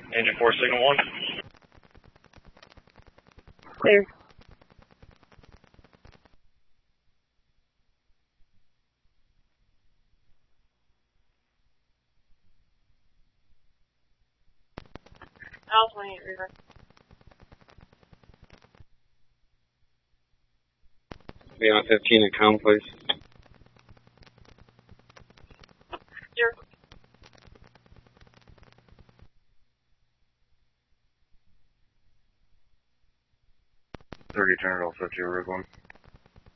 Engine 4, signal 1. Clear. Al 28 River. Beyond 15 at Calm, please. Sure. 30, turn it off, that's your rig 1.